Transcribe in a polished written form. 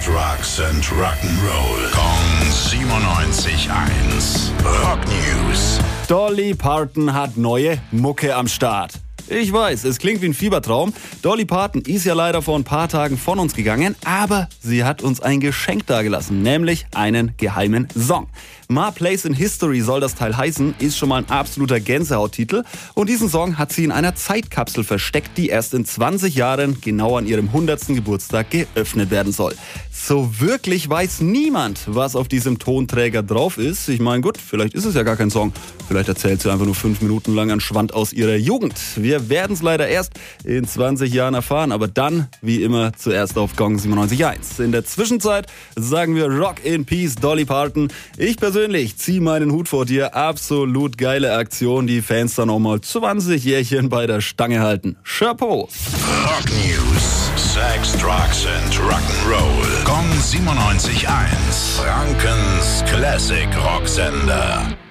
Drugs and Rock'n'Roll. Kong 97.1. Rock News. Dolly Parton hat neue Mucke am Start. Ich weiß, es klingt wie ein Fiebertraum. Dolly Parton ist ja leider vor ein paar Tagen von uns gegangen, aber sie hat uns ein Geschenk dagelassen, nämlich einen geheimen Song. My Place in History soll das Teil heißen, ist schon mal ein absoluter Gänsehauttitel. Und diesen Song hat sie in einer Zeitkapsel versteckt, die erst in 20 Jahren, genau an ihrem 100. Geburtstag, geöffnet werden soll. So wirklich weiß niemand, was auf diesem Tonträger drauf ist. Ich meine, gut, vielleicht ist es ja gar kein Song. Vielleicht erzählt sie einfach nur 5 Minuten lang einen Schwand aus ihrer Jugend. Wir werden es leider erst in 20 Jahren erfahren, aber dann, wie immer, zuerst auf Gong 97.1. In der Zwischenzeit sagen wir Rock in Peace, Dolly Parton. Ich persönlich ziehe meinen Hut vor dir. Absolut geile Aktion, die Fans dann auch mal 20 Jährchen bei der Stange halten. Chapeau! Rock News. Sex, Drugs and Rock'n'Roll. Gong 97.1. Frankens Classic Rocksender.